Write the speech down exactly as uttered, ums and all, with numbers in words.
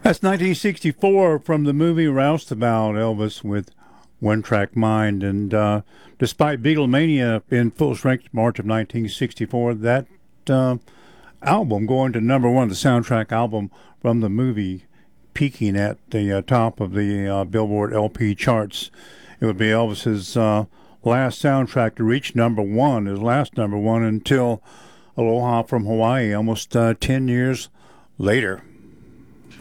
That's nineteen sixty-four from the movie Roustabout, Elvis with One Track Mind. And uh, despite Beatlemania in full strength March of nineteen sixty-four, that uh, album going to number one, the soundtrack album from the movie, peaking at the uh, top of the uh, Billboard L P charts. It would be Elvis's uh, last soundtrack to reach number one, his last number one, until Aloha from Hawaii, almost uh, ten years later.